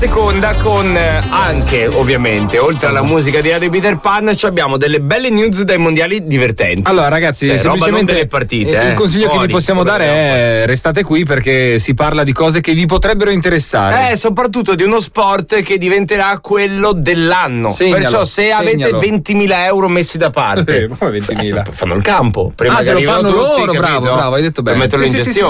Seconda con anche ovviamente oltre alla musica di Harry Peter Pan abbiamo delle belle news dai mondiali divertenti. Allora ragazzi, semplicemente le partite, il consiglio che vi possiamo dare è restate qui perché si parla di cose che vi potrebbero interessare. Soprattutto di uno sport che diventerà quello dell'anno. Segnalo, perciò se avete 20.000 euro messi da parte come 20.000? Fanno il campo prima se lo fanno loro, bravo, hai detto bene. Per metterlo in gestione.